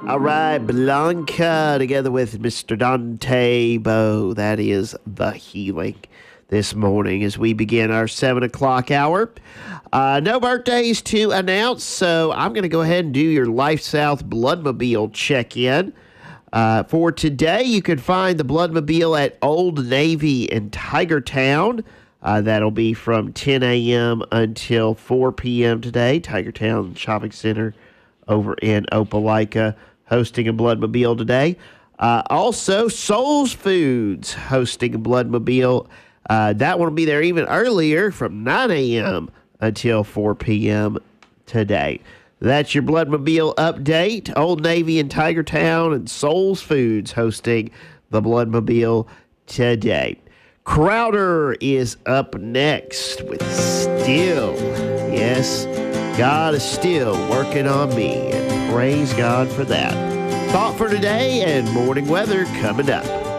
All right, Blanca together with Mr. Dante Bowe. That is the healing this morning as we begin our 7 o'clock hour. No birthdays to announce, so I'm going to go ahead and do your Life South Bloodmobile check-in. For today, you can find the Bloodmobile at Old Navy in Tigertown. That'll be from 10 a.m. until 4 p.m. today. Tigertown Shopping Center over in Opelika hosting a Bloodmobile today. Also, Souls Foods hosting a Bloodmobile. That one will be there even earlier from 9 a.m. until 4 p.m. today. That's your Bloodmobile update. Old Navy in Tigertown and Souls Foods hosting the Bloodmobile today. Crowder is up next with Still. Yes, God is still working on me, and praise God for that. Thought for today and morning weather coming up.